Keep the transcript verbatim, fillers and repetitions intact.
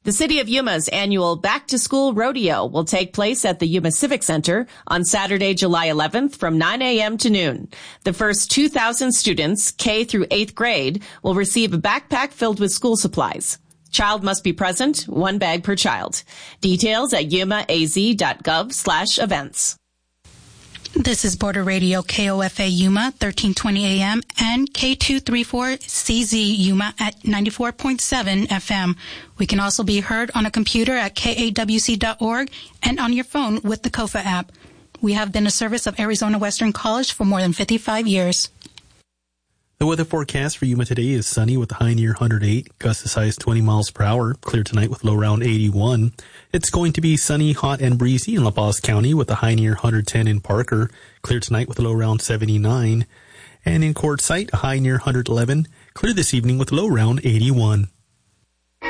The City of Yuma's annual Back to School Rodeo will take place at the Yuma Civic Center on Saturday, July eleventh from nine a.m. to noon. The first two thousand students, K through eighth grade, will receive a backpack filled with school supplies. Child must be present, one bag per child. Details at yumaaz.gov slash events. This is Border Radio K O F A Yuma, thirteen twenty A M, and K two thirty-four C Z Yuma at ninety-four point seven F M. We can also be heard on a computer at K A W C dot org and on your phone with the KOFA app. We have been a service of Arizona Western College for more than fifty-five years. The weather forecast for Yuma today is sunny with a high near one hundred eight, gusts as high as twenty miles per hour, clear tonight with low around eighty-one. It's going to be sunny, hot, and breezy in La Paz County with a high near one hundred ten in Parker, clear tonight with a low around seventy-nine. And in Quartzsite, a high near one hundred eleven, clear this evening with low around eighty-one.